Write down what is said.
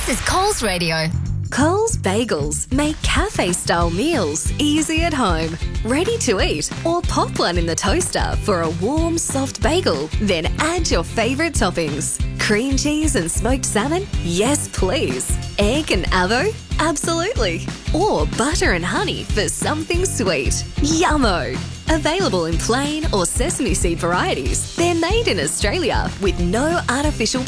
This is Coles Radio. Coles Bagels make cafe-style meals easy at home. Ready to eat or pop one in the toaster for a warm, soft bagel. Then add your favourite toppings. Cream cheese and smoked salmon? Yes, please. Egg and avo? Absolutely. Or butter and honey for something sweet. Yummo! Available in plain or sesame seed varieties. They're made in Australia with no artificial